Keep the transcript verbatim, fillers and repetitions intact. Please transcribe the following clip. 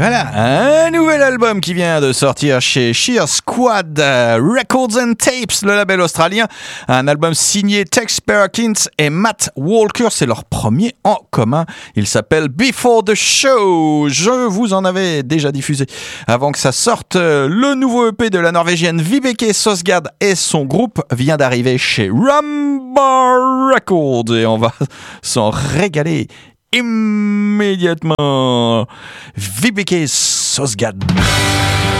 Voilà, un nouvel album qui vient de sortir chez Sheer Squad Records and Tapes, le label australien. Un album signé Tex Perkins et Matt Walker, c'est leur premier en commun. Il s'appelle Before the Show. Je vous en avais déjà diffusé avant que ça sorte. Le nouveau E P de la Norvégienne Vibeke Søsgaard et son groupe vient d'arriver chez Rumbar Records et on va s'en régaler immédiatement. Vibeke Søsgaard.